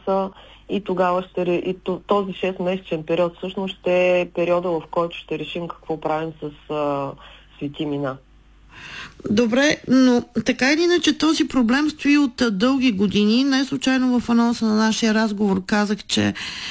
Каса и тогава този 6-месечен период всъщност ще е периода, в който ще решим какво правим с Свети Мина. Добре, но така или иначе този проблем стои от дълги години. Не случайно в анонса на нашия разговор казах, че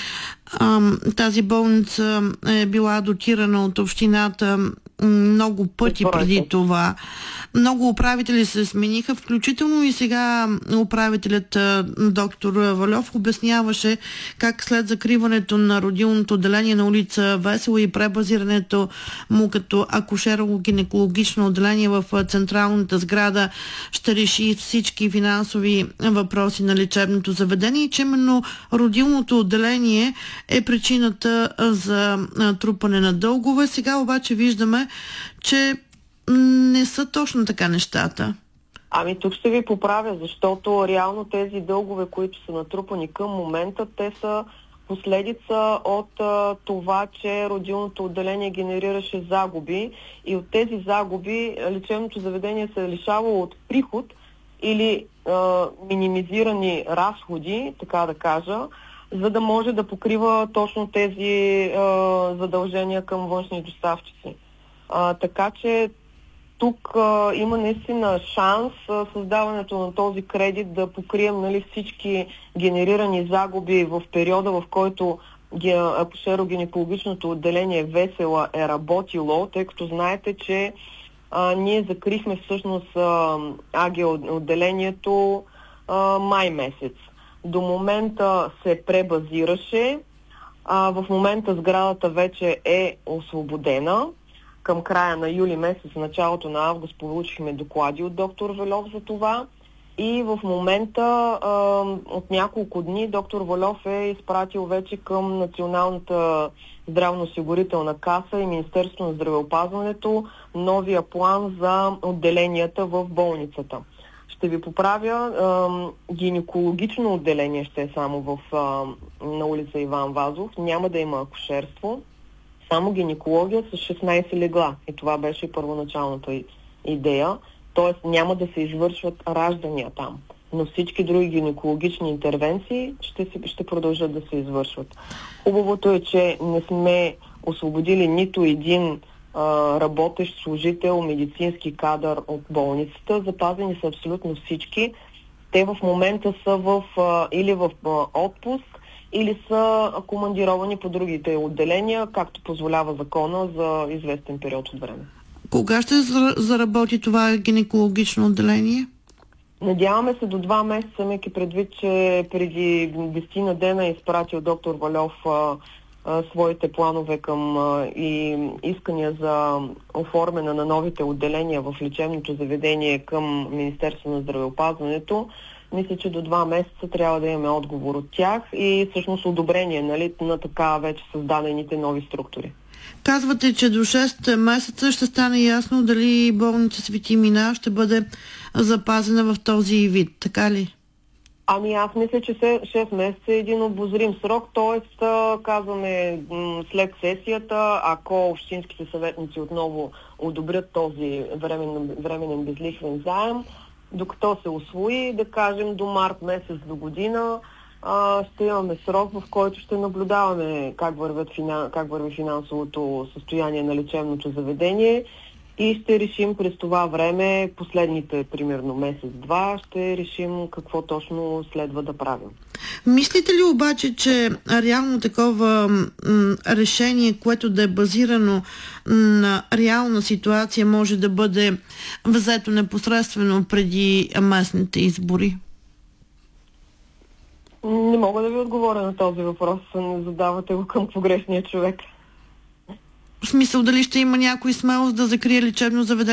тази болница е била дотирана от общината много пъти преди това. Много управители се смениха, включително и сега управителят доктор Вальов обясняваше как след закриването на родилното отделение на улица Весела и пребазирането му като акушеро-гинекологично отделение в централната сграда ще реши всички финансови въпроси на лечебното заведение и че именно родилното отделение е причината за трупане на дългове. Сега обаче виждаме, че не са точно така нещата. Ами тук ще ви поправя, защото реално тези дългове, които са натрупани към момента, те са последица от това, че родилното отделение генерираше загуби и от тези загуби лечебното заведение се е лишавало от приход или минимизирани разходи, така да кажа, за да може да покрива точно тези задължения към външни доставчици. Така че тук има наистина шанс създаването на този кредит да покрием всички генерирани загуби в периода, в който акушеро-гинекологичното отделение Весела е работило, тъй като знаете, че ние закрихме всъщност АГ отделението май месец. До момента се пребазираше. В момента сградата вече е освободена. Към края на юли месец, началото на август получихме доклади от доктор Вальов за това и в момента от няколко дни доктор Вальов е изпратил вече към Националната здравноосигурителна каса и Министерството на здравеопазването новия план за отделенията в болницата. Ще ви поправя, гинекологично отделение ще е само на улица Иван Вазов, няма да има акушерство. Само гинекология с 16 легла. И това беше първоначалната идея. Тоест няма да се извършват раждания там. Но всички други гинекологични интервенции ще продължат да се извършват. Хубавото е, че не сме освободили нито един работещ служител, медицински кадър от болницата. Запазени са абсолютно всички. Те в момента са или в отпуск, или са командировани по другите отделения, както позволява закона за известен период от време. Кога ще заработи това гинекологично отделение? Надяваме се до 2 месеца, имайки предвид, че преди 10 на дена е изпратил доктор Вальов своите планове и искания за оформяне на новите отделения в лечебното заведение към Министерството на здравеопазването. Мисля, че до 2 месеца трябва да имаме отговор от тях и всъщност одобрение на така вече създадените нови структури. Казвате, че до 6 месеца ще стане ясно дали болница Свети Мина ще бъде запазена в този вид, така ли? Ами аз мисля, че 6 месеца е един обозрим срок, т.е. казваме след сесията, ако общинските съветници отново одобрят този временен безлихвен заем, докато се усвои, да кажем до март месец до година, ще имаме срок, в който ще наблюдаваме как върви финансовото състояние на лечебното заведение и ще решим през това време, последните примерно месец-два, ще решим какво точно следва да правим. Мислите ли обаче, че реално такова решение, което да е базирано на реална ситуация, може да бъде взето непосредствено преди местните избори? Не мога да ви отговоря на този въпрос. Не задавате го към погрешния човек. В смисъл, дали ще има някой смелост да закрие лечебно заведение